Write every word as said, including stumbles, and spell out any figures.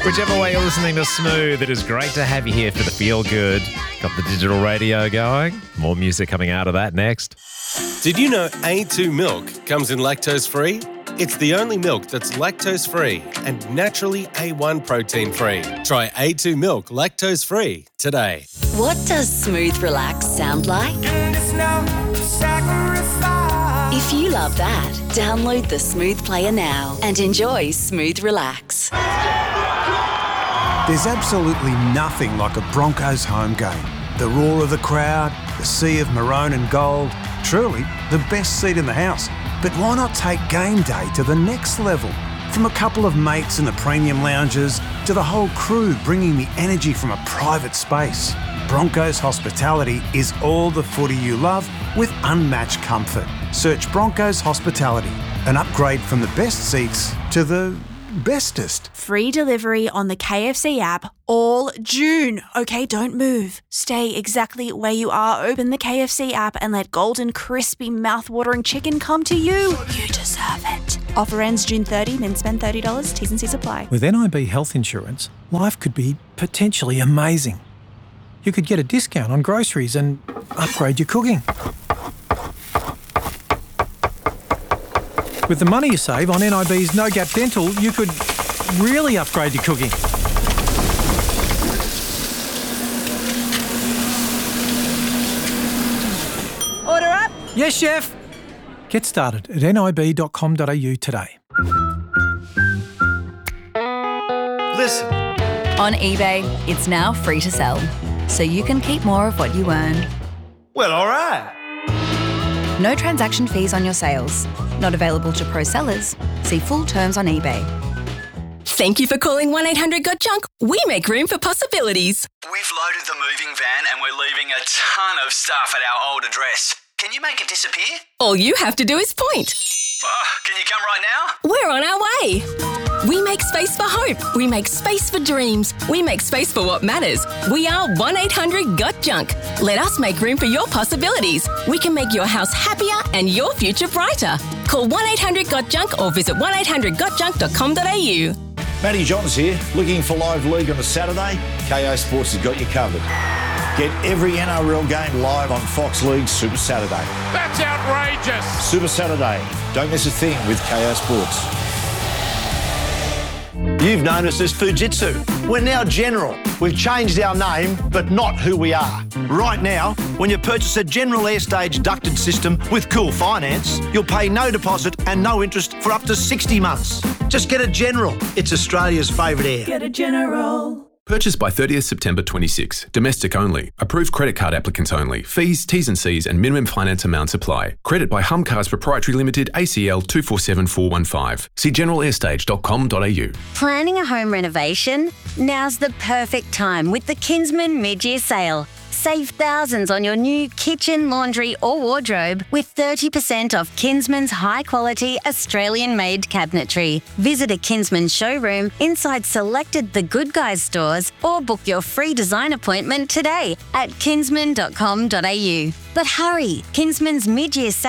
Whichever way you're listening to Smooth, it is great to have you here for the Feel Good. Got the digital radio going. More music coming out of that next. Did you know A two milk comes in lactose-free? It's the only milk that's lactose-free and naturally A one protein-free. Try A two milk lactose-free today. What does Smooth Relax sound like? If you love that, download the Smooth Player now and enjoy Smooth Relax. There's absolutely nothing like a Broncos home game. The roar of the crowd, the sea of maroon and gold, truly the best seat in the house. But why not take game day to the next level? From a couple of mates in the premium lounges to the whole crew bringing the energy from a private space. Broncos Hospitality is all the footy you love with unmatched comfort. Search Broncos Hospitality, an upgrade from the best seats to the bestest. Free delivery on the K F C app all June. Okay, don't move. Stay exactly where you are. Open the K F C app and let golden, crispy, mouth-watering chicken come to you. You deserve it. Offer ends June thirtieth, then spend thirty dollars. T's and C's apply. With N I B health insurance, life could be potentially amazing. You could get a discount on groceries and upgrade your cooking. With the money you save on N I B's No Gap Dental, you could really upgrade your cooking. Order up. Yes, chef. Get started at nib dot com dot a u today. Listen. On eBay, it's now free to sell, so you can keep more of what you earn. Well, all right. No transaction fees on your sales. Not available to pro sellers. See full terms on eBay. Thank you for calling one eight hundred got junk. We make room for possibilities. We've loaded the moving van and we're leaving a ton of stuff at our old address. Can you make it disappear? All you have to do is point. Oh, can you come right now? We're on our way. We make space for hope. We make space for dreams. We make space for what matters. We are one eight hundred got junk. Let us make room for your possibilities. We can make your house happier and your future brighter. Call one eight hundred got junk or visit one eight hundred got junk dot com dot a u. Matty Johns here. Looking for live league on a Saturday? K O Sports has got you covered. Get every N R L game live on Fox League Super Saturday. That's outrageous. Super Saturday. Don't miss a thing with K O Sports. You've known us as Fujitsu. We're now General. We've changed our name, but not who we are. Right now, when you purchase a General Airstage ducted system with Cool Finance, you'll pay no deposit and no interest for up to sixty months. Just get a General. It's Australia's favourite air. Get a General. Purchased by thirtieth September twenty-six. Domestic only. Approved credit card applicants only. Fees, T's and C's and minimum finance amounts apply. Credit by Humcars Proprietary Limited, A C L two four seven four one five. See general airstage dot com dot a u. Planning a home renovation? Now's the perfect time with the Kinsman mid-year sale. Save thousands on your new kitchen, laundry or wardrobe with thirty percent off Kinsman's high-quality Australian-made cabinetry. Visit a Kinsman showroom inside selected The Good Guys stores or book your free design appointment today at kinsman dot com dot a u. But hurry, Kinsman's mid-year sale